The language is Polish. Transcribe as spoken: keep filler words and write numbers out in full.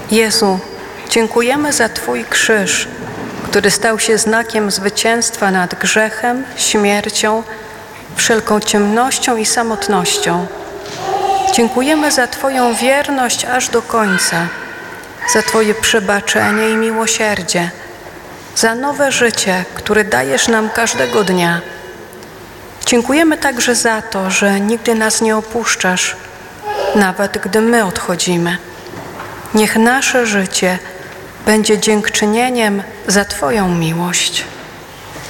Jezu, dziękujemy za Twój krzyż, który stał się znakiem zwycięstwa nad grzechem, śmiercią, wszelką ciemnością i samotnością. Dziękujemy za Twoją wierność aż do końca, za Twoje przebaczenie i miłosierdzie, za nowe życie, które dajesz nam każdego dnia. Dziękujemy także za to, że nigdy nas nie opuszczasz, nawet gdy my odchodzimy. Niech nasze życie będzie dziękczynieniem za Twoją miłość.